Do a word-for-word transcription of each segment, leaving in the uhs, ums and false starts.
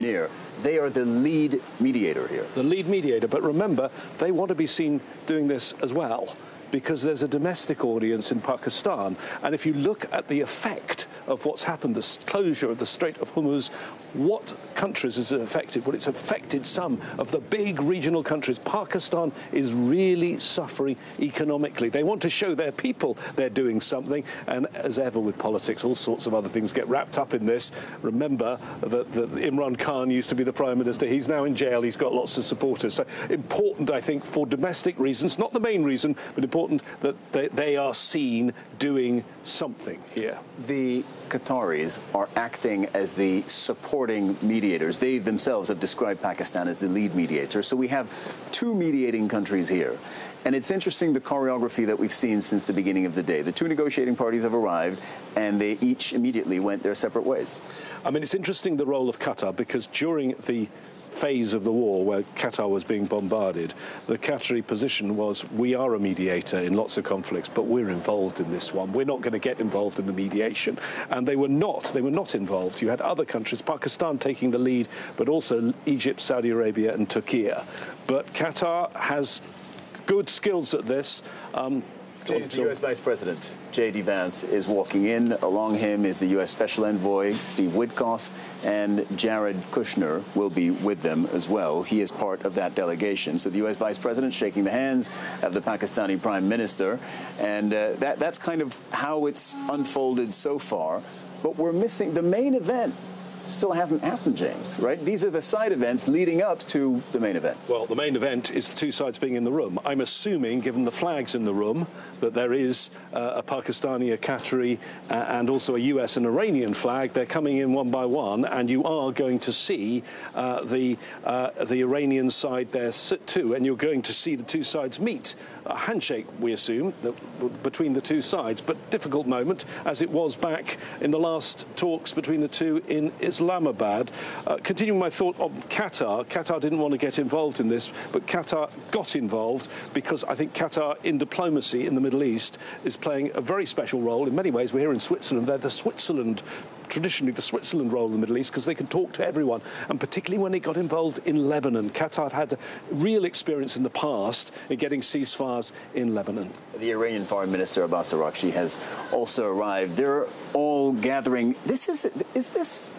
here. They are the lead mediator here. The lead mediator, but remember, they want to be seen doing this as well, because there's a domestic audience in Pakistan. And if you look at the effect of what's happened, the closure of the Strait of Hormuz, what countries has it affected? Well, it's affected some of the big regional countries. Pakistan is really suffering economically. They want to show their people they're doing something. And as ever with politics, all sorts of other things get wrapped up in this. Remember that, that Imran Khan used to be the Prime Minister. He's now in jail. He's got lots of supporters. So important, I think, for domestic reasons, not the main reason, but important that they, they are seen doing something here. The Qataris are acting as the supporting mediators. They themselves have described Pakistan as the lead mediator. So we have two mediating countries here. And it's interesting the choreography that we've seen since the beginning of the day. The two negotiating parties have arrived, and they each immediately went their separate ways. I mean, it's interesting the role of Qatar, because during the phase of the war where Qatar was being bombarded, the Qatari position was, we are a mediator in lots of conflicts, but we're involved in this one. We're not going to get involved in the mediation. And they were not. They were not involved. You had other countries, Pakistan taking the lead, but also Egypt, Saudi Arabia and Turkey. But Qatar has good skills at this. Um, James, the U S Vice President, J D Vance, is walking in. Along him is the U S Special Envoy, Steve Witkoff, and Jared Kushner will be with them as well. He is part of that delegation. So the U S Vice President shaking the hands of the Pakistani Prime Minister. And uh, that, that's kind of how it's unfolded so far. But we're missing the main event. Still hasn't happened, James, right? These are the side events leading up to the main event. Well, the main event is the two sides being in the room. I'm assuming, given the flags in the room, that there is uh, a Pakistani, a Qatari, uh, and also a U S and Iranian flag. They're coming in one by one, and you are going to see uh, the uh, the Iranian side there sit too, and you're going to see the two sides meet. A handshake, we assume, between the two sides, but difficult moment, as it was back in the last talks between the two in Islamabad. Uh, continuing my thought on Qatar, Qatar didn't want to get involved in this, but Qatar got involved because I think Qatar in diplomacy in the Middle East is playing a very special role. In many ways, we're here in Switzerland. They're the Switzerland traditionally the Switzerland role in the Middle East, because they can talk to everyone, and particularly when they got involved in Lebanon. Qatar had real experience in the past in getting ceasefires in Lebanon. The Iranian Foreign Minister Abbas Araghchi has also arrived. They're all gathering. This is is this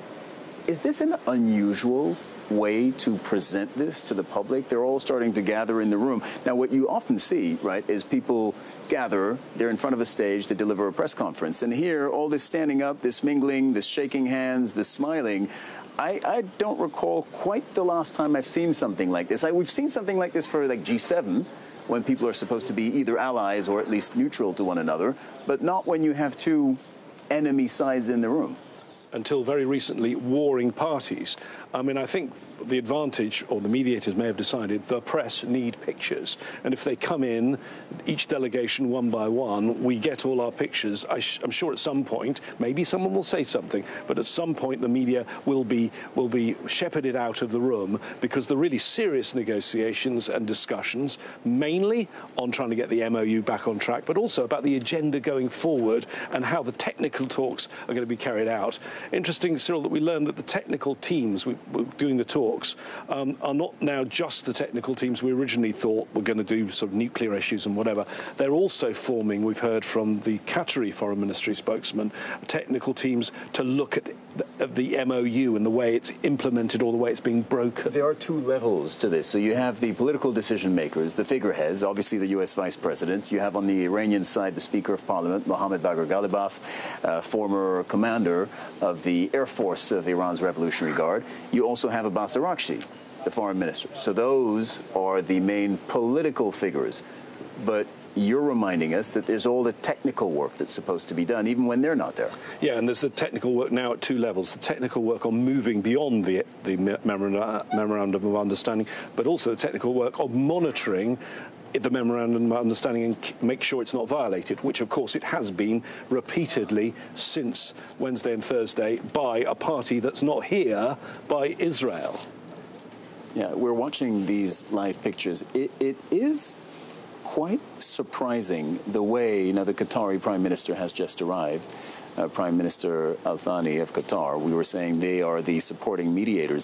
is this an unusual way to present this to the public? They're all starting to gather in the room. Now, what you often see, right, is people gather, they're in front of a stage, they deliver a press conference. And here, all this standing up, this mingling, this shaking hands, this smiling, I, I don't recall quite the last time I've seen something like this. I, we've seen something like this for like G seven, when people are supposed to be either allies or at least neutral to one another, but not when you have two enemy sides in the room. Until very recently, warring parties. I mean, I think the advantage, or the mediators may have decided, the press need pictures. And if they come in, each delegation one by one, we get all our pictures. I sh I'm sure at some point, maybe someone will say something, but at some point the media will be, will be shepherded out of the room, because the really serious negotiations and discussions, mainly on trying to get the M O U back on track, but also about the agenda going forward and how the technical talks are going to be carried out. Interesting, Cyril, that we learned that the technical teams we, we're doing the talks um, are not now just the technical teams we originally thought were going to do sort of nuclear issues and whatever. They're also forming, we've heard from the Qatari Foreign Ministry spokesman, technical teams to look at the, the M O U and the way it's implemented or the way it's being broken. There are two levels to this. So you have the political decision makers, the figureheads, obviously the U S Vice President. You have on the Iranian side the Speaker of Parliament, Mohammad Bagher Ghalibaf, uh, former commander of the Air Force of Iran's Revolutionary Guard. You also have Abbas Araghchi, the foreign minister. So those are the main political figures. But you're reminding us that there's all the technical work that's supposed to be done, even when they're not there. Yeah, and there's the technical work now at two levels. The technical work on moving beyond the, the memorandum of understanding, but also the technical work on monitoring the memorandum of understanding and make sure it's not violated, which of course it has been repeatedly since Wednesday and Thursday by a party that's not here, by Israel. Yeah, we're watching these live pictures. It, it is quite surprising the way, you know, the Qatari Prime Minister has just arrived, uh, Prime Minister Al Thani of Qatar. We were saying they are the supporting mediators.